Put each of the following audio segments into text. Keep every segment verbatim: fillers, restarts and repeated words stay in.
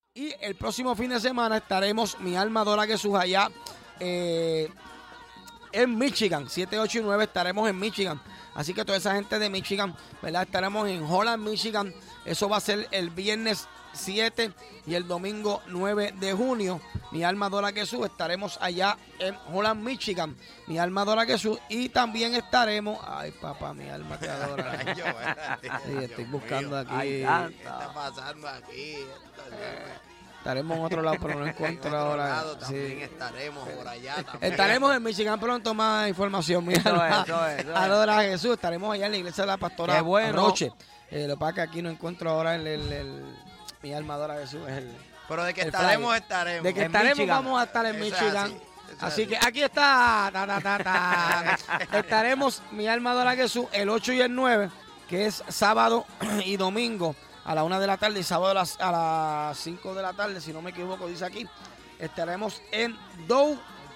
Y el próximo fin de semana estaremos, mi alma adora Jesús, allá eh, en Michigan, siete, ocho y nueve estaremos en Michigan. Así que toda esa gente de Michigan, ¿verdad? Estaremos en Holland, Michigan. Eso va a ser el viernes siete y el domingo nueve de junio. Mi alma adora Jesús, estaremos allá en Holland, Michigan. Mi alma adora Jesús. Y también estaremos, ay papá, mi alma te adora. Ay, yo, Sí, estoy buscando aquí. Ay, ¿qué está pasando aquí? Estaremos en otro lado, pero no encuentro en otro ahora. lado también Sí. estaremos por allá también. Estaremos en Michigan pronto, más información. Mi Eso alma es, eso es, eso es. adora a Jesús. Estaremos allá en la iglesia de la pastora Qué bueno. Roche. Eh, lo que pasa es que aquí no encuentro ahora el, el, el- mi alma adora a Jesús. Es el, Pero de que el estaremos, flyer. estaremos. De que En estaremos, Michigan. vamos a estar en Eso es Michigan. así, eso es Así así. que aquí está. Ta, ta, ta, ta. Estaremos, mi alma adora a Jesús, el ocho y el nueve, que es sábado y domingo a la una de la tarde y sábado a las, a las cinco de la tarde, si no me equivoco, dice aquí. Estaremos en Dow,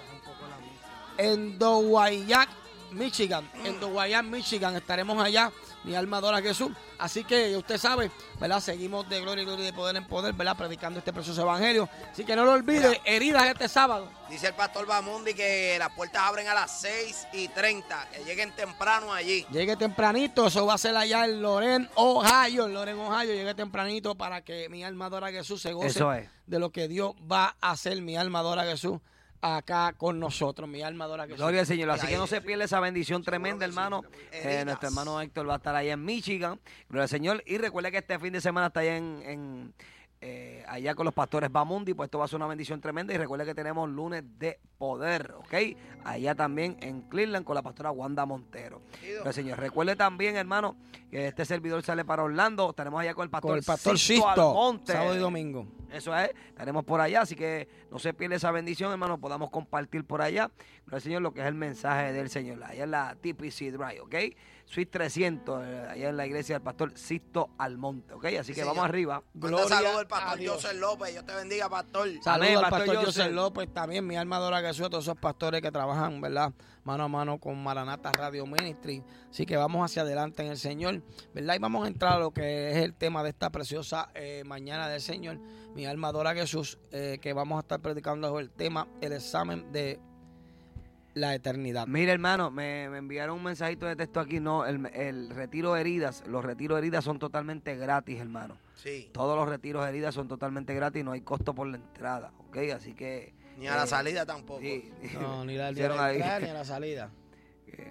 en Dowayak, Michigan. En Dowayak, Michigan. Estaremos allá. Mi alma adora a Jesús. Así que usted sabe, ¿verdad? Seguimos de gloria y gloria y de poder en poder, ¿verdad? Predicando este precioso evangelio. Así que no lo olvide, heridas este sábado. Dice el pastor Bamundi que las puertas abren a las seis y treinta, que lleguen temprano allí. Llegue tempranito, eso va a ser allá en Loren, Ohio. En Loren, Ohio, llegue tempranito para que mi alma adora a Jesús se goce Eso es. de lo que Dios va a hacer. Mi alma adora a Jesús acá con nosotros. Mi alma adora a Jesús. Gloria al Señor. Así Y que ahí- no se pierda esa bendición tremenda, hermano. Eh, Heridas. nuestro hermano Héctor va a estar allá en Michigan. Gloria al Señor. Y recuerda que este fin de semana está allá en, en, eh, allá con los pastores Bamundi. Pues esto va a ser una bendición tremenda. Y recuerda que tenemos lunes de poder, ¿ok? Allá también en Cleveland con la pastora Wanda Montero. Gloria al Señor. Recuerde también, hermano, que este servidor sale para Orlando. Estaremos allá con el pastor, Con el pastor Sisto Sisto, Almonte. sábado y domingo. Eso es, estaremos por allá, así que no se pierda esa bendición, hermano, podamos compartir por allá, pero el Señor, lo que es el mensaje del Señor, allá en la T P C Drive, ¿ok? Suite trescientos, eh, allá en la iglesia del pastor Sisto Almonte, ¿ok? Así Sí, que señor. vamos arriba. Manda Gloria saludos al a pastor Dios. José López. Dios te bendiga, pastor. Saludos Amén, al pastor pastor Joseph. José López, también mi alma adora a Jesús, a todos esos pastores que trabajan, ¿verdad? Mano a mano con Maranata Radio Ministry. Así que vamos hacia adelante en el Señor, ¿verdad? Y vamos a entrar a lo que es el tema de esta preciosa eh, mañana del Señor. Mi alma adora a Jesús, eh, que vamos a estar predicando el tema, el examen de la eternidad. Mira, hermano, me, me enviaron un mensajito de texto aquí, no, el, el retiro de heridas, los retiros de heridas son totalmente gratis, hermano. Sí. Todos los retiros de heridas son totalmente gratis, no hay costo por la entrada, ¿ok? Así que... Ni a la eh, salida tampoco. sí. No, ni la, ni Hicieron la ahí. entrada ni a la salida. Eh,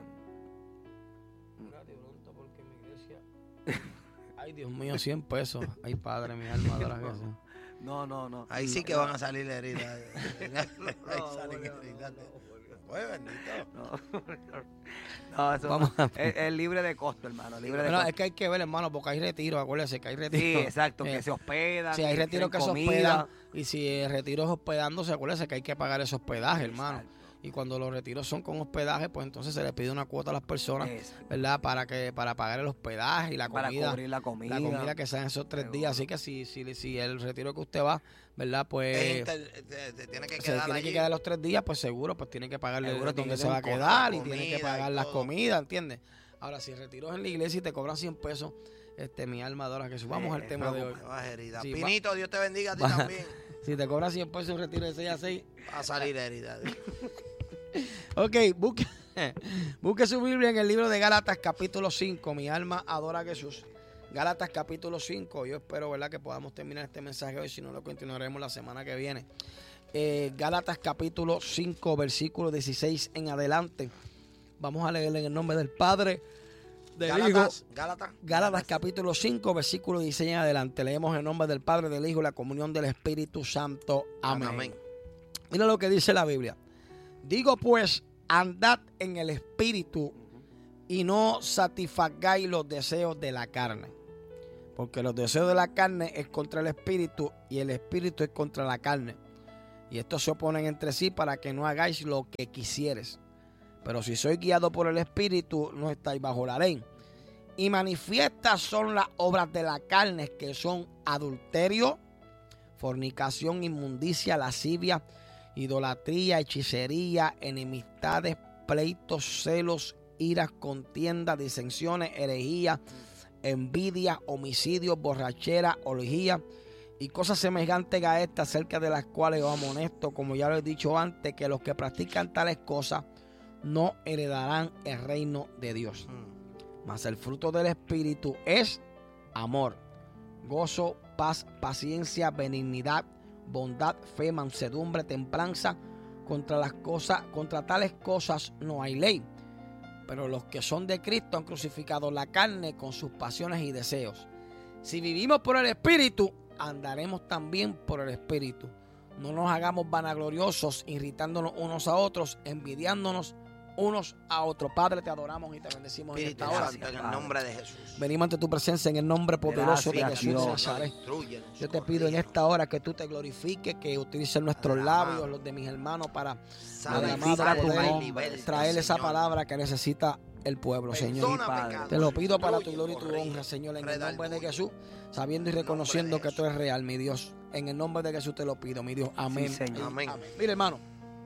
Ay, Dios mío, cien pesos. Ay, Padre, mi alma adora a Jesús. No, no, no. Ahí sí que van a salir heridas. Ahí No, salen bueno, heridas. no, no, Pues bendito. No, no, eso Vamos a- es, es libre de costo, hermano. Libre de Bueno, costo. es que hay que ver, hermano, porque hay retiros, acuérdense que hay Sí, retiros. exacto, Eh, que se hospedan. Si hay que retiros que tienen se comida. hospedan, y si el retiro es hospedándose, acuérdense que hay que pagar ese hospedaje, hermano. Exacto. Y cuando los retiros son con hospedaje, pues entonces se le pide una cuota a las personas, Exacto. ¿verdad? Para que para pagar el hospedaje y la Para comida. cubrir la comida. La comida que sean esos tres Seguro. días. Así que si, si, si el retiro que usted va, ¿verdad? Pues Es inter- te, te tiene que se quedar tiene allí. que quedar los tres días, pues seguro, pues tiene que pagarle Seguro donde tiene se que va a tener un quedar y costo, tiene que comida pagar y las todo. comidas, ¿entiendes? Ahora, si retiros en la iglesia y te cobran cien pesos, este, mi alma adora que vamos al Eh, tema de hoy. Me vas herida. Sí, va- Pinito, Dios te bendiga a ti va- también. Si te cobran cien pesos un retiro de seis a seis, Va a salir herida. ok, busque, busque su Biblia en el libro de Gálatas capítulo cinco. Mi alma adora a Jesús. Gálatas capítulo cinco. Yo espero, ¿verdad?, que podamos terminar este mensaje hoy. Si no, lo continuaremos la semana que viene. Eh, Gálatas capítulo cinco, versículo dieciséis en adelante. Vamos a leerle en el nombre del Padre, del Hijo. Gálatas, Gálatas. Gálatas capítulo cinco, versículo dieciséis en adelante. Leemos en el nombre del Padre, del Hijo y la comunión del Espíritu Santo. Amén. Amén. Mira lo que dice la Biblia. Digo pues, andad en el Espíritu y no satisfagáis los deseos de la carne. Porque los deseos de la carne es contra el Espíritu y el Espíritu es contra la carne. Y estos se oponen entre sí para que no hagáis lo que quisieres. Pero si sois guiado por el Espíritu, no estáis bajo la ley. Y manifiestas son las obras de la carne, que son adulterio, fornicación, inmundicia, lascivia, idolatría, hechicería, enemistades, pleitos, celos, iras, contiendas, disensiones, herejías, envidia, homicidios, borrachera, orgía y cosas semejantes a estas, acerca de las cuales os amonesto, como ya lo he dicho antes, que los que practican tales cosas no heredarán el reino de Dios. Mm. Mas el fruto del Espíritu es amor, gozo, paz, paciencia, benignidad, bondad, fe, mansedumbre, templanza. Contra las cosas, contra tales cosas no hay ley. Pero los que son de Cristo han crucificado la carne con sus pasiones y deseos. Si vivimos por el Espíritu, andaremos también por el Espíritu. No nos hagamos vanagloriosos, irritándonos unos a otros, envidiándonos unos a otros. Padre, te adoramos y te bendecimos en Espíritu esta hora. Santo, en el nombre de Jesús. Venimos ante tu presencia en el nombre poderoso de Gracias, Jesús de Dios. Nazaret. Instrúyenos, Yo te pido en esta hora que tú te glorifiques, que utilices nuestros labios, los de mis hermanos, para Santifica tu poder nombre, traer esa Señor. palabra que necesita el pueblo, Señor. Perdona Padre. pecados, Te lo pido para tu instruye, gloria y tu corrige, honra, Señor, en el nombre de redarguye. Jesús, sabiendo y En el nombre reconociendo de que tú eres real, mi Dios. En el nombre de Jesús te lo pido, mi Dios. Amén. Sí, Señor. y Amén. Mire, hermano,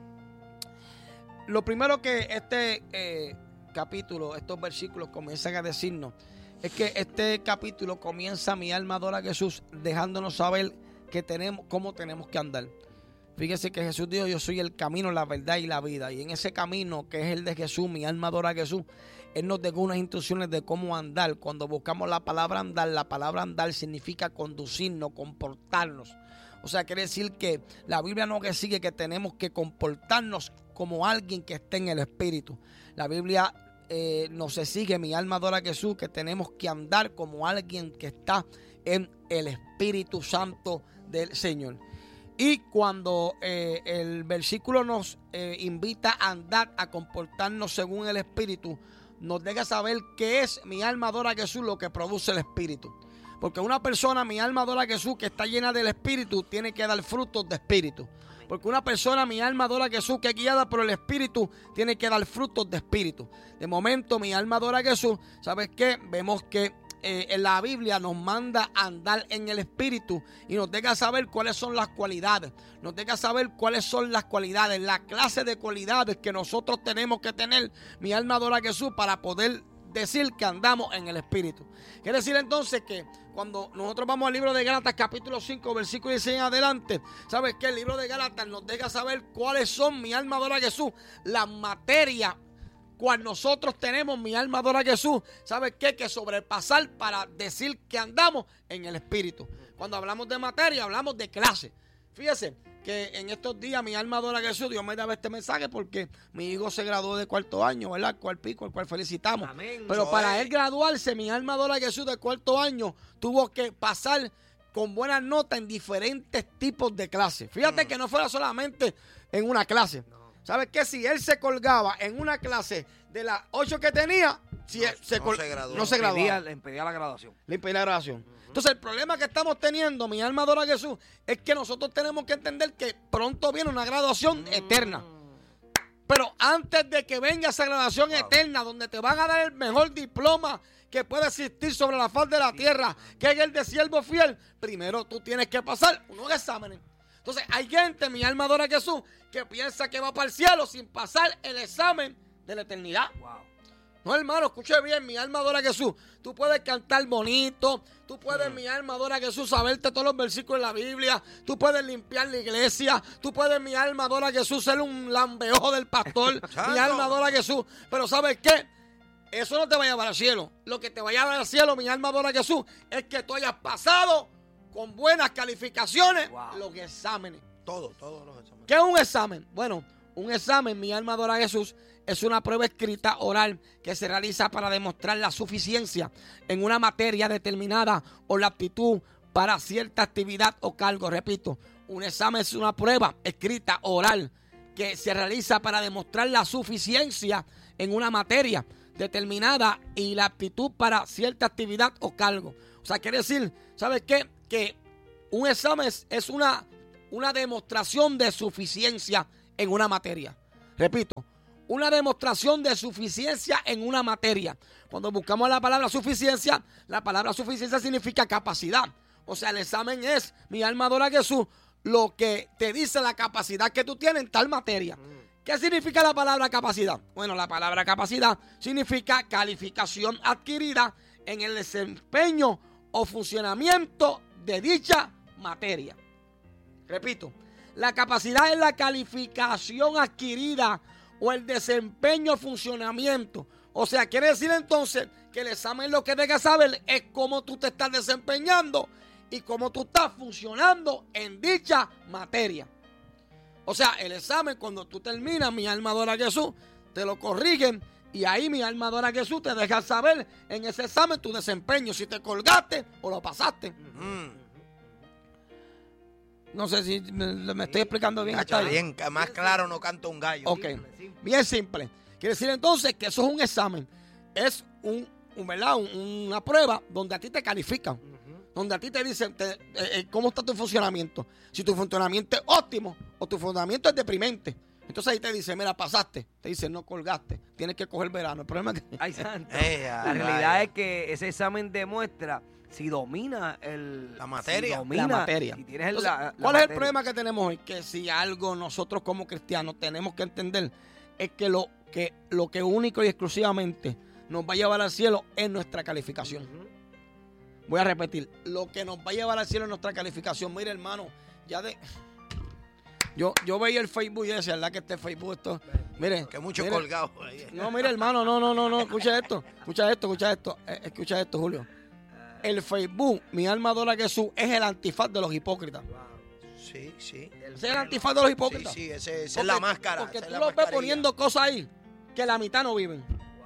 lo primero que este eh, capítulo, estos versículos comienzan a decirnos, es que este capítulo comienza: mi alma adora a Jesús, dejándonos saber que tenemos, cómo tenemos que andar. Fíjese que Jesús dijo: yo soy el camino, la verdad y la vida. Y en ese camino que es el de Jesús, mi alma adora a Jesús, Él nos dejó unas instrucciones de cómo andar. Cuando buscamos la palabra andar, la palabra andar significa conducirnos, comportarnos. O sea, quiere decir que la Biblia no que sigue que tenemos que comportarnos como alguien que esté en el Espíritu. La Biblia eh, nos exige, mi alma adora a Jesús, que tenemos que andar como alguien que está en el Espíritu Santo del Señor. Y cuando eh, el versículo nos eh, invita a andar, a comportarnos según el Espíritu, nos deja saber qué es mi alma adora a Jesús, lo que produce el Espíritu. Porque una persona, mi alma adora a Jesús, que está llena del Espíritu, tiene que dar frutos de Espíritu. Porque una persona, mi alma adora a Jesús, que es guiada por el Espíritu, tiene que dar frutos de Espíritu. De momento, mi alma adora a Jesús. ¿Sabes qué? Vemos que eh, en la Biblia nos manda a andar en el Espíritu y nos deja saber cuáles son las cualidades. Nos deja saber cuáles son las cualidades, la clase de cualidades que nosotros tenemos que tener, mi alma adora a Jesús, para poder decir que andamos en el Espíritu. Quiere decir entonces que cuando nosotros vamos al libro de Gálatas capítulo cinco, versículo dieciséis en adelante, ¿sabes qué? El libro de Gálatas nos deja saber cuáles son, mi alma adora a Jesús, la materia cual nosotros tenemos, mi alma adora a Jesús, ¿sabes qué? Que sobrepasar para decir que andamos en el Espíritu. Cuando hablamos de materia, hablamos de clase. Fíjese que en estos días mi alma adora a Jesús. Dios me daba este mensaje porque mi hijo se graduó de cuarto año, ¿verdad? El cual pico, el cual felicitamos. Amén. Pero Eso para es. él graduarse, mi alma adora a Jesús de cuarto año, tuvo que pasar con buenas notas en diferentes tipos de clases. Fíjate Mm. que no fuera solamente en una clase. ¿Sabes qué? Si él se colgaba en una clase de las ocho que tenía, si No- él se no col- se graduó. no se graduaba. Impedía, le impedía la graduación. Le impedía la grabación. Entonces, el problema que estamos teniendo, mi alma adora a Jesús, es que nosotros tenemos que entender que pronto viene una graduación eterna. Pero antes de que venga esa graduación Wow. eterna, donde te van a dar el mejor diploma que puede existir sobre la faz de la tierra, que es el de siervo fiel, primero tú tienes que pasar unos exámenes. Entonces, hay gente, mi alma adora a Jesús, que piensa que va para el cielo sin pasar el examen de la eternidad. Wow. No, hermano, escuche bien, mi alma adora a Jesús. Tú puedes cantar bonito, tú puedes, Mm. mi alma adora a Jesús, saberte todos los versículos de la Biblia, tú puedes limpiar la iglesia, tú puedes, mi alma adora a Jesús, ser un lambeojo del pastor, mi Santo. alma adora a Jesús. Pero ¿sabes qué? Eso no te va a llevar al cielo. Lo que te va a llevar al cielo, mi alma adora a Jesús, es que tú hayas pasado con buenas calificaciones Wow. los exámenes. Todo, todos los exámenes. ¿Qué es un examen? Bueno, un examen, mi alma adora a Jesús, es una prueba escrita oral que se realiza para demostrar la suficiencia en una materia determinada o la aptitud para cierta actividad o cargo. Repito, un examen es una prueba escrita oral que se realiza para demostrar la suficiencia en una materia determinada y la aptitud para cierta actividad o cargo. O sea, quiere decir, ¿sabes qué? Que un examen es, es una, una demostración de suficiencia en una materia. Repito, una demostración de suficiencia en una materia. Cuando buscamos la palabra suficiencia, la palabra suficiencia significa capacidad. O sea, el examen es, mi alma adora a Jesús, lo que te dice la capacidad que tú tienes en tal materia. ¿Qué significa la palabra capacidad? Bueno, la palabra capacidad significa calificación adquirida en el desempeño o funcionamiento de dicha materia. Repito, la capacidad es la calificación adquirida o el desempeño o funcionamiento. O sea, quiere decir entonces que el examen lo que debe saber es cómo tú te estás desempeñando y cómo tú estás funcionando en dicha materia. O sea, el examen cuando tú terminas, mi alma adora a Jesús, te lo corrigen y ahí mi alma adora a Jesús te deja saber en ese examen tu desempeño, si te colgaste o lo pasaste. Mm. No sé si me, me estoy explicando bien hasta ahí. Bien, que más claro no canta un gallo. Ok, bien simple. Quiere decir entonces que eso es un examen. Es un, un ¿verdad? Un, una prueba donde a ti te califican. Uh-huh. Donde a ti te dicen te, eh, eh, cómo está tu funcionamiento. Si tu funcionamiento es óptimo o tu funcionamiento es deprimente. Entonces ahí te dice, mira, pasaste. Te dice, no colgaste. Tienes que coger verano. El problema es que... Ay, santo. Eh, La realidad es que ese examen demuestra si domina el, la materia. Si domina, la materia. Si tienes el, Entonces, la, la ¿cuál materia? es el problema que tenemos hoy? Que si algo nosotros como cristianos tenemos que entender es que lo que, lo que único y exclusivamente nos va a llevar al cielo es nuestra calificación. Uh-huh. Voy a repetir, lo que nos va a llevar al cielo es nuestra calificación. Mire, hermano, ya de... Yo, yo veía el Facebook y decía, ¿verdad que este Facebook esto? Mire. Que mucho mire, colgado. No, mire, hermano, no, no, no, no, escucha esto, escucha esto, escucha esto, eh, escucha esto, Julio. El Facebook, mi alma adora a Jesús, es el antifaz de los hipócritas. Sí, sí. Ese es el antifaz de los hipócritas. Sí, sí, ese, esa es la máscara. Porque tú lo los ves poniendo cosas ahí que la mitad no viven.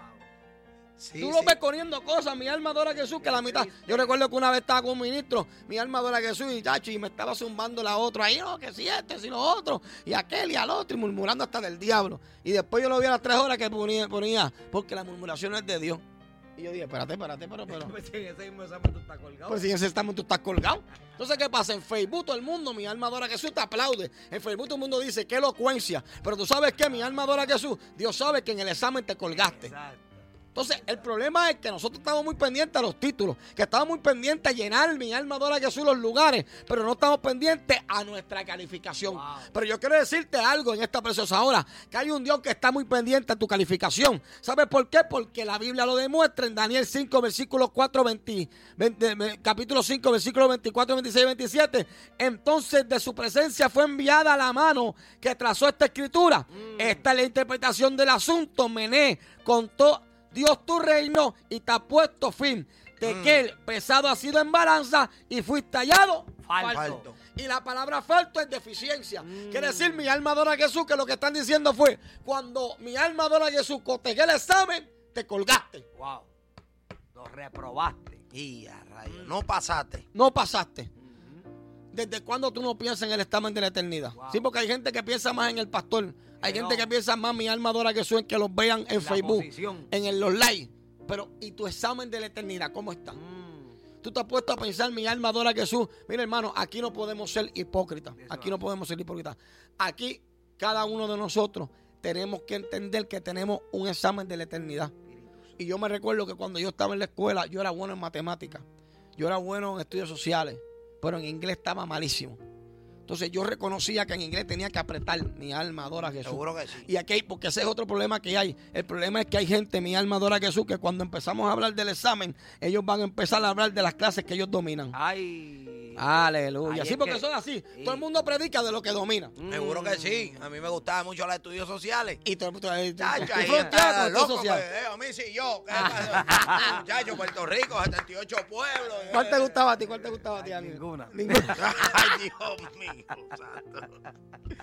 Sí, tú sí. los ves poniendo cosas, mi alma adora a Jesús, que la mitad. Yo recuerdo que una vez estaba con un ministro, mi alma adora a Jesús, y chacho, y me estaba zumbando la otra. Ahí no, que si este, si lo otro, y aquel y al otro, y murmurando hasta del diablo. Y después yo lo vi a las tres horas que ponía, ponía porque la murmuración no es de Dios. Y yo dije, espérate, espérate, pero, pero. Pues si en ese mismo examen tú estás colgado. Pues si en ese examen tú estás colgado. Entonces, ¿qué pasa? En Facebook todo el mundo, mi alma adora a Jesús, te aplaude. En Facebook todo el mundo dice, qué elocuencia. Pero tú sabes que mi alma adora a Jesús. Dios sabe que en el examen te colgaste. Exacto. Entonces, el problema es que nosotros estamos muy pendientes a los títulos, que estamos muy pendientes a llenar mi alma adora a Jesús los lugares, pero no estamos pendientes a nuestra calificación. Wow. Pero yo quiero decirte algo en esta preciosa hora, que hay un Dios que está muy pendiente a tu calificación. ¿Sabes por qué? Porque la Biblia lo demuestra en Daniel cinco, versículos cuatro, veinte, veinte, capítulo cinco, versículos veinticuatro, veintiséis, veintisiete. Entonces de su presencia fue enviada la mano que trazó esta escritura. Mm. Esta es la interpretación del asunto. Mené contó Dios tu reino y te ha puesto fin. De mm. que el pesado ha sido en balanza y fuiste hallado falto. falto. Y la palabra falto es deficiencia. Mm. Quiere decir, mi alma adora a Jesús, que lo que están diciendo fue, cuando mi alma adora a Jesús, cotegué el examen, te colgaste. Wow. Lo reprobaste. Y a rayos, mm. no pasaste. No pasaste. ¿Desde cuándo tú no piensas en el examen de la eternidad? Wow. Sí, porque hay gente que piensa más en el pastor. Hay pero, gente que piensa más, mi alma adora a Jesús, en que los vean en Facebook, posición. en el, los likes. Pero, ¿y tu examen de la eternidad cómo está? Mm. Tú te has puesto a pensar, mi alma adora a Jesús. Mira, hermano, aquí no podemos ser hipócritas. Eso aquí no podemos ser hipócritas. Aquí, cada uno de nosotros tenemos que entender que tenemos un examen de la eternidad. Y yo me recuerdo que cuando yo estaba en la escuela, yo era bueno en matemáticas. Yo era bueno en estudios sociales. Pero en inglés estaba malísimo. Entonces yo reconocía que en inglés tenía que apretar, mi alma adora a Jesús. Seguro que sí. Y aquí hay, porque ese es otro problema que hay. El problema es que hay gente, mi alma adora a Jesús, que cuando empezamos a hablar del examen, ellos van a empezar a hablar de las clases que ellos dominan. Ay. Aleluya. Ay, sí, porque que, son así. Sí. Todo el mundo predica de lo que domina. Mm. Seguro que sí. A mí me gustaba mucho los estudios sociales. Y todo el mundo ahí. Chacho, ahí está loco, pues, eh, a mí sí, yo. Muchacho, Puerto Rico, setenta y ocho pueblos. ¿Cuál te gustaba a ti? ¿Cuál te gustaba a ti? Ay, ninguna. Ninguna. Ay, Dios mío, santo.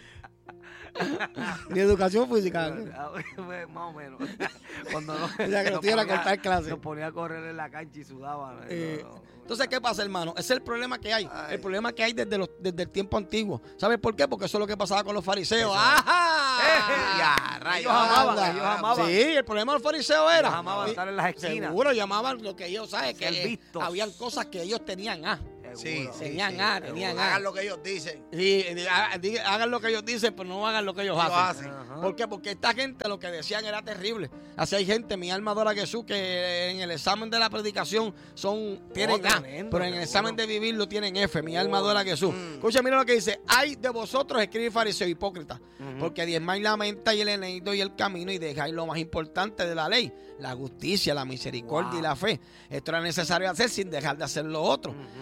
Ni educación física. Más o menos. Cuando no, ya que no tuviera que cortar clases. Nos ponía a correr en la cancha y sudaba. Eh, no, no. Entonces, ¿qué pasa, hermano? Ese es el problema que hay. Ay. El problema que hay desde, los, desde el tiempo antiguo. ¿Sabes por qué? Porque eso es lo que pasaba con los fariseos. ¡Ajá! Ya, rayos. Ellos amaban, ellos amaban. Sí, el problema de los fariseos era. Ellos amaban estar en las esquinas. Seguro, llamaban lo que ellos saben, que Ser vistos. habían cosas que ellos tenían A. Sí, sí, tenían sí. A, tenían A. Hagan lo que ellos dicen. Sí, hagan lo que ellos dicen, pero no hagan lo que ellos Lo hacen. hacen. ¿Por qué? Porque esta gente lo que decían era terrible. Así hay gente, mi alma adora a Jesús, que en el examen de la predicación son tienen Oh, A, tremendo, pero en el examen de vivirlo tienen F. Mi alma adora a Jesús. Mm. Escucha, mira lo que dice. Hay de vosotros, escribe fariseo hipócrita, Ujú. porque diezmáis la menta y el eneido y el camino y dejáis lo más importante de la ley, la justicia, la misericordia Wow. y la fe. Esto era necesario hacer sin dejar de hacer lo otro. Ujú. Guiad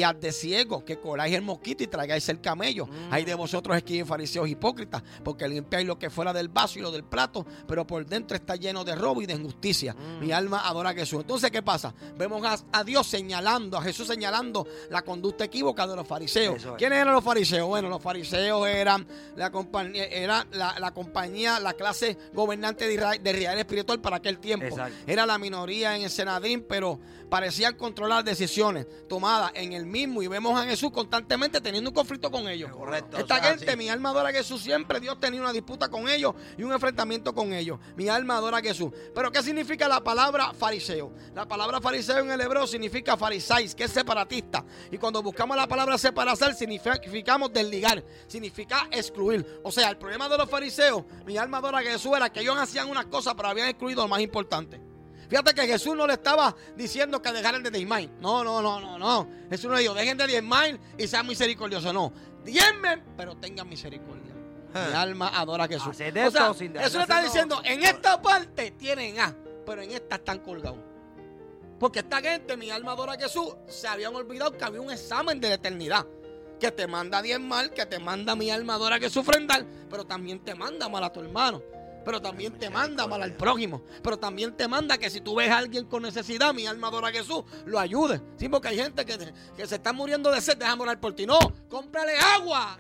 Seas de ciego, que coláis el mosquito y traigáis el camello. Mm. Hay de vosotros escribes fariseos hipócritas, porque limpiáis lo que fuera del vaso y lo del plato, pero por dentro está lleno de robo y de injusticia. Mm. Mi alma adora a Jesús. Entonces, ¿qué pasa? Vemos a, a Dios señalando, a Jesús señalando la conducta equívoca de los fariseos. Es. ¿Quiénes eran los fariseos? Bueno, los fariseos eran la compañía, era la, la compañía, la clase gobernante de Israel, de Israel espiritual para aquel tiempo. Exacto. Era la minoría en el Sanedrín, pero parecían controlar decisiones tomadas en el mismo, y vemos a Jesús constantemente teniendo un conflicto con ellos. Correcto. Esta o sea, gente, sí. Mi alma adora a Jesús siempre. Dios tenía una disputa con ellos y un enfrentamiento con ellos. Mi alma adora a Jesús. Pero ¿qué significa la palabra fariseo? La palabra fariseo en el hebreo significa farisáis, que es separatista. Y cuando buscamos la palabra separar, significamos desligar, significa excluir. O sea, el problema de los fariseos, mi alma adora a Jesús, era que ellos hacían unas cosas, pero habían excluido lo más importante. Fíjate que Jesús no le estaba diciendo que dejaran de diezmar. No, no, no, no, no. Jesús no le dijo, dejen de diezmar y sean misericordiosos. No, diezmen, pero tengan misericordia. Ah. Mi alma adora a Jesús. O sea, Jesús le está diciendo, en esta parte tienen A, pero en esta están colgados. Porque esta gente, mi alma adora a Jesús, se habían olvidado que había un examen de la eternidad. Que te manda diezmar, que te manda mi alma adora a Jesús ofrendar, pero también te manda mal a tu hermano. Pero también te manda mal al prójimo. Pero también te manda que si tú ves a alguien con necesidad, mi alma adora a Jesús, lo ayude. Sí, porque hay gente que, que se está muriendo de sed, déjame orar por ti. No, cómprale agua.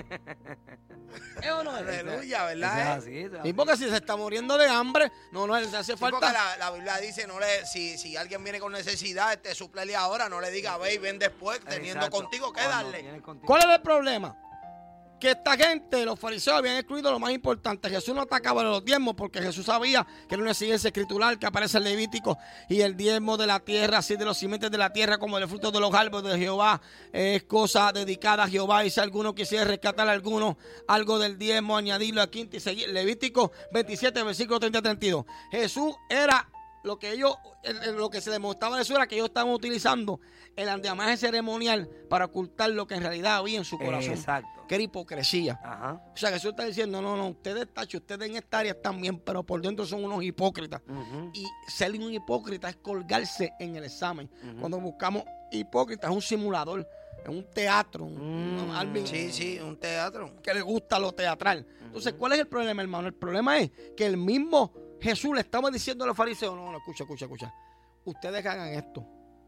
¿Es o no es? Aleluya, ¿verdad? Es así, es así. Y porque si se está muriendo de hambre, no, no, le hace falta. Porque la, la Biblia dice, no le, si, si alguien viene con necesidad, este, súplele ahora, no le diga, ve y ven después, teniendo Exacto. contigo que darle. No, ¿cuál es el problema? Que esta gente, los fariseos, habían excluido lo más importante. Jesús no atacaba los diezmos porque Jesús sabía que era una exigencia escritural que aparece en Levítico, y el diezmo de la tierra, así de los simientes de la tierra como de los frutos de los árboles de Jehová, es cosa dedicada a Jehová. Y si alguno quisiera rescatar a alguno algo del diezmo, añadirlo aquí y seguir. Levítico veintisiete, versículo treinta a treinta y dos. Jesús era lo que ellos, lo que se demostraba de eso era que ellos estaban utilizando el andamiaje ceremonial para ocultar lo que en realidad había en su corazón. Exacto. Que era hipocresía. Ajá. O sea, Jesús está diciendo, no, no, ustedes, tacho, ustedes en esta área están bien, pero por dentro son unos hipócritas. Uh-huh. Y ser un hipócrita es colgarse en el examen. Uh-huh. Cuando buscamos hipócrita es un simulador, es un teatro. Un, mm. alguien sí, sí, un teatro. Que le gusta lo teatral. Uh-huh. Entonces, ¿cuál es el problema, hermano? El problema es que el mismo Jesús le estaba diciendo a los fariseos, no, no, escucha, escucha, escucha. Ustedes hagan esto.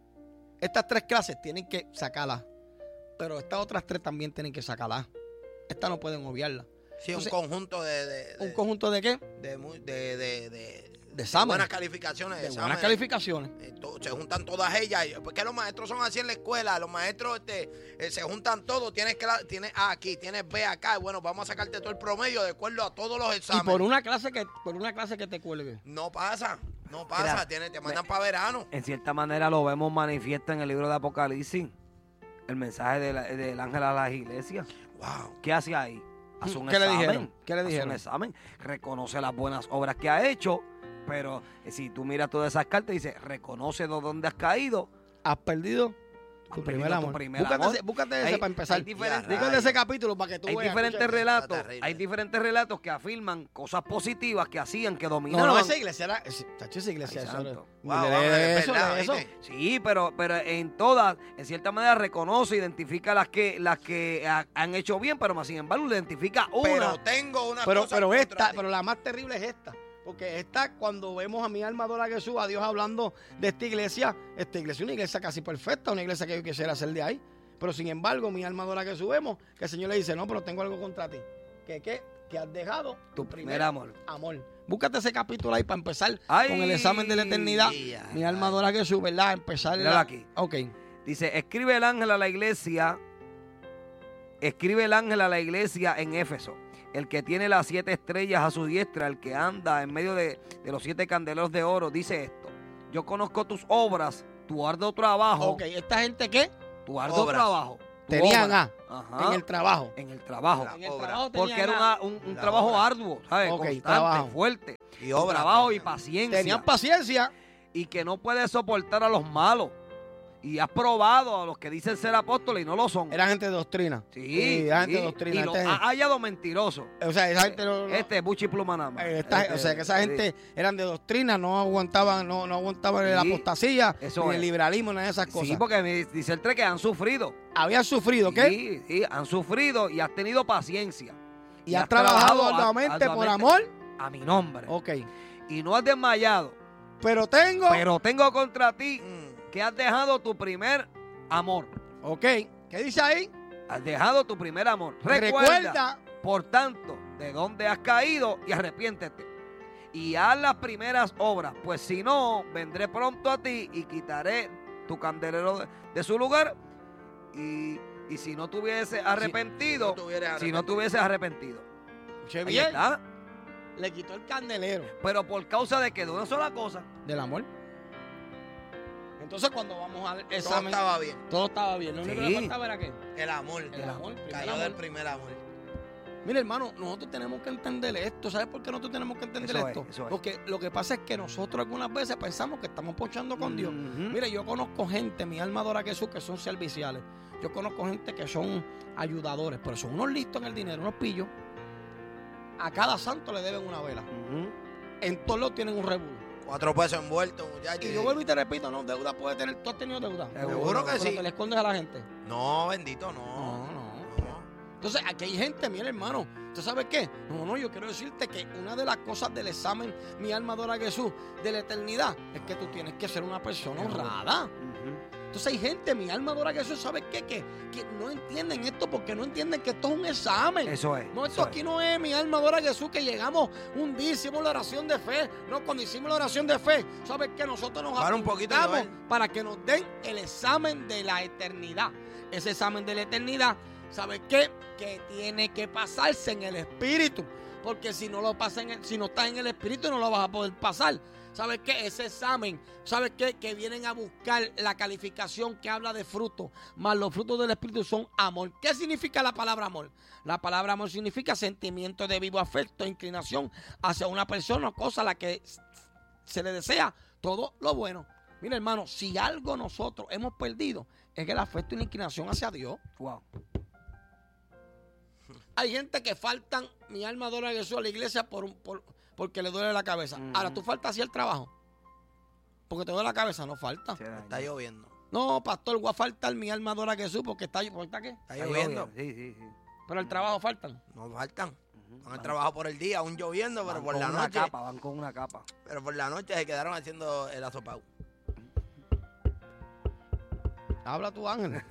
Estas tres clases tienen que sacarlas. Pero estas otras tres también tienen que sacarlas. Estas no pueden obviarlas. Sí, Entonces, un conjunto de, de, de... ¿Un conjunto de qué? De, de, de, de, de, de buenas calificaciones. De, de buenas calificaciones. Eh, to, se juntan todas ellas. Porque los maestros son así en la escuela. Los maestros este, eh, se juntan todos. Tienes, que, tienes A aquí, tienes B acá. Bueno, vamos a sacarte todo el promedio de acuerdo a todos los exámenes. Y por una clase que, por una clase que te cuelgue. No pasa. No pasa. Mira, tiene, te mandan para verano. En cierta manera lo vemos manifiesto en el libro de Apocalipsis. El mensaje de la, del ángel a las iglesias. Wow. ¿Qué hace ahí? Hace un ¿Qué examen. le dijeron? ¿Qué le dijeron? Hace un examen. Reconoce las buenas obras que ha hecho. Pero si tú miras todas esas cartas, dice, reconoce de dónde has caído. Has perdido tu primer amor. Tu primer búscate, amor. Ese, búscate ese para empezar. Hay diferentes, búscate ese capítulo para que tú hay veas. Diferentes relatos, hay diferentes relatos que afirman cosas positivas que hacían, que dominaban. No, no, esa iglesia era... Chacho, esa iglesia... Eso, eso, wow, wow, eso, verdad, eso. Sí, pero, pero en todas, en cierta manera reconoce, identifica las que las que ha, han hecho bien, pero más sin embargo identifica una. Pero tengo una pero, cosa Pero esta, pero la más terrible es esta. Porque esta, cuando vemos a mi alma adora a Jesús, a Dios hablando de esta iglesia, esta iglesia es una iglesia casi perfecta, una iglesia que yo quisiera hacer de ahí. Pero sin embargo, mi alma adora a Jesús, vemos que el Señor le dice, no, pero tengo algo contra ti. ¿Qué qué? Que has dejado tu primer amor. amor. Búscate ese capítulo ahí para empezar ay, con el examen de la eternidad. Ay, mi alma adora a Jesús, ¿verdad? Empezar la... aquí. Ok. Dice, escribe el ángel a la iglesia, escribe el ángel a la iglesia en Éfeso. El que tiene las siete estrellas a su diestra, el que anda en medio de, de los siete candeleros de oro, dice esto. Yo conozco tus obras, tu arduo trabajo. Ok, ¿esta gente qué? Tu arduo trabajo. Tu Tenían A Ajá. en el trabajo. En el trabajo. En el trabajo porque era una, un, un trabajo obra. arduo, ¿sabes? Okay, constante, trabajo. fuerte. Y obra. Trabajo y paciencia. Tenían paciencia. Y que no puede soportar a los malos. y has probado a los que dicen ser apóstoles y no lo son. Era gente de doctrina. Sí, era gente sí, de doctrina. y los Este- ha hallado mentirosos. o sea, esa gente no, no- Este es buchi pluma nada más. eh, esta- Este, o sea, que esa sí. gente eran de doctrina, no aguantaban, no, no aguantaban la Sí, apostasía, eso ni es. el liberalismo, nada de esas cosas. Sí, porque me dice el tres que han sufrido. Habían sufrido, ¿qué? Sí, sí, han sufrido y has tenido paciencia. Y has trabajado ar- arduamente por arduamente amor. a mi nombre. Ok. Y no has desmayado. Pero tengo. Pero tengo contra ti Mm. que has dejado tu primer amor. Ok. ¿Qué dice ahí? Has dejado tu primer amor. Recuerda, Recuerda. por tanto, de dónde has caído y arrepiéntete. Y haz las primeras obras, pues si no, vendré pronto a ti y quitaré tu candelero de, de su lugar. Y, y si no tuviese arrepentido, no tuvieras si no tuviese arrepentido. Escuché Ahí bien. está. Le quitó el candelero Pero por causa de que de una sola cosa. del amor. Entonces, cuando vamos al Todo examen, estaba bien. todo estaba bien. Lo único que Sí. le faltaba era qué. El amor. El amor, primer Cayó amor. del primer amor. Mira, hermano, nosotros tenemos que entender esto. ¿Sabes por qué nosotros tenemos que entender Eso es, esto? eso es. Porque lo que pasa es que nosotros algunas veces pensamos que estamos ponchando con Dios. Ujú. Mira, yo conozco gente, mi alma adora a Jesús, que son serviciales. Yo conozco gente que son ayudadores, pero son unos listos en el dinero, unos pillos. A cada santo le deben una vela. Ujú. En todos los tienen un rebulo. Cuatro pesos envueltos, muchachos. Y yo vuelvo y te repito, no, deuda puede tener, tú has tenido deuda. Seguro que Pero sí. te le escondes a la gente. No, bendito, no. No, no. No. Entonces, aquí hay gente, mira, hermano, ¿tú sabes qué? No, no, yo quiero decirte que una de las cosas del examen, mi alma adora a Jesús, de la eternidad, es que tú tienes que ser una persona honrada. Ujú. Entonces hay gente, mi alma adora a Jesús, ¿sabes qué? Que, que no entienden esto porque no entienden que esto es un examen. Eso es. No, eso esto aquí es. no es mi alma adora a Jesús, que llegamos un día, hicimos la oración de fe. No, cuando hicimos la oración de fe, ¿sabes qué? Nosotros nos Para un poquito, apuntamos Joel. para que nos den el examen de la eternidad. Ese examen de la eternidad, ¿sabes qué? Que tiene que pasarse en el espíritu. Porque si no lo pasa en el, si no estás en el espíritu, no lo vas a poder pasar. ¿Sabes qué? Ese examen, ¿sabes qué? Que vienen a buscar la calificación que habla de fruto, más los frutos del Espíritu son amor. ¿Qué significa la palabra amor? La palabra amor significa sentimiento de vivo afecto, inclinación hacia una persona o cosa a la que se le desea todo lo bueno. Mira, hermano, si algo nosotros hemos perdido, es el afecto y la inclinación hacia Dios. Wow. Hay gente que faltan, mi alma adora a Jesús, a la iglesia por, un- por, porque le duele la cabeza. Ujú. Ahora, tú faltas así al trabajo. Porque te duele la cabeza, no falta. Se dañó. Está lloviendo. No, pastor, voy a faltar, mi alma adora a Jesús porque está, ¿por qué? Está Está lloviendo. Sí, sí, sí. Pero el trabajo faltan. No faltan. Ujú. Van al Van- trabajo por el día, aún lloviendo, pero van por con la una noche. capa, van con una capa. Pero por la noche se quedaron haciendo el asopao. Habla tu ángel.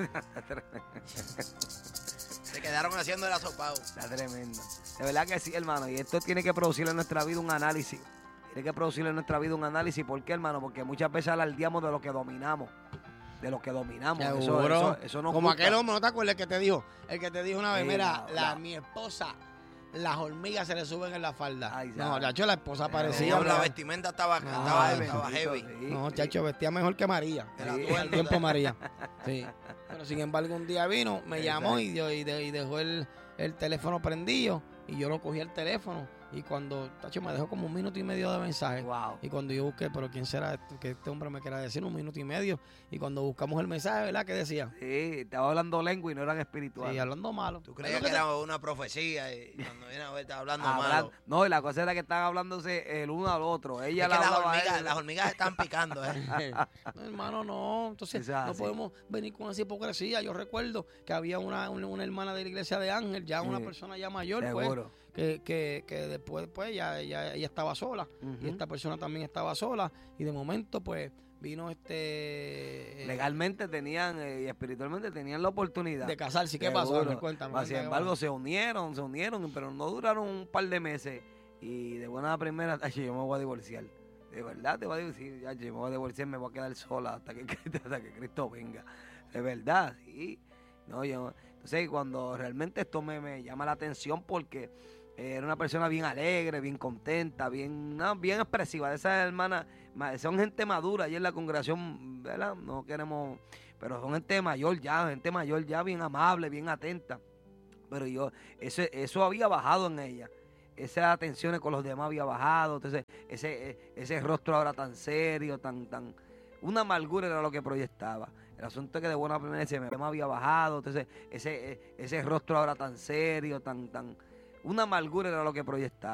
Se quedaron haciendo el asopao. Está tremendo. De verdad que sí, hermano. Y esto tiene que producir en nuestra vida un análisis. Tiene que producir en nuestra vida un análisis. ¿Por qué, hermano? Porque muchas veces alardeamos de lo que dominamos. De lo que dominamos. Eso, Seguro. eso, eso nos Como gusta. aquel hombre, ¿no te acuerdas el que te dijo? El que te dijo una vez, Sí, mira, la- la, la- mi esposa, las hormigas se le suben en la falda. Ay, no, sabe. chacho, la esposa Sí, parecía. la ¿verdad? vestimenta estaba, No, estaba, ay, estaba bendito, heavy. sí, No, sí. chacho, vestía mejor que María. Era Sí, atuendo, el tiempo ¿no? María. Sí. Pero sin embargo, un día vino, me llamó y, dio- y, de- y dejó el, el teléfono prendido. Y yo lo cogí el teléfono. Y cuando, tacho, me dejó como un minuto y medio de mensaje. Wow. Y cuando yo busqué, pero ¿quién será esto? Que este hombre me quiera decir un minuto y medio. Y cuando buscamos el mensaje, ¿verdad? ¿Qué decía? Sí, estaba hablando lengua y no eran espirituales. Sí, hablando malo. ¿Tú creías Es que lo era una profecía y cuando viene a ver estaba hablando Hablan- malo? no, y la cosa era que estaban hablándose el uno al otro. Ella Es la que las hablaba a hormigas, él. las hormigas están picando, ¿eh? te- No, hermano, no. Entonces, Eso es no así. podemos venir con esa hipocresía. Yo recuerdo que había una, una, una hermana de la iglesia de Ángel, ya una Sí. persona ya mayor, pues, Seguro. que, que, que después, pues, ya, ya- ella estaba sola. Ujú. Y esta persona también estaba sola. Y de momento, pues, vino este... eh, Legalmente tenían eh, y espiritualmente tenían la oportunidad. de casarse. ¿Qué pasó? Seguro. Ángel? Cuéntame. Mas, sin cuéntame, embargo, cuéntame. se unieron, se unieron, pero no duraron un par de meses. Y de buena primera, ay, yo me voy a divorciar. De verdad, te voy a divorciar. Ya, yo me voy a divorciar, me voy a quedar sola hasta que, hasta que Cristo venga. De verdad, sí. No, yo, entonces, cuando realmente esto me, me llama la atención porque eh, era una persona bien alegre, bien contenta, bien, no, bien expresiva. De esas hermanas, ma- son gente madura allí en la congregación, ¿verdad? No queremos, pero son gente mayor ya, gente mayor ya, bien amable, bien atenta. Pero yo, eso, eso había bajado en ella. Esas atenciones con los demás había bajado. Entonces, ese, ese rostro ahora tan serio, tan, tan, una amargura era lo que proyectaba. El asunto es que de buena primera ese me había bajado, entonces ese, ese rostro ahora tan serio, tan, tan, una amargura era lo que proyectaba.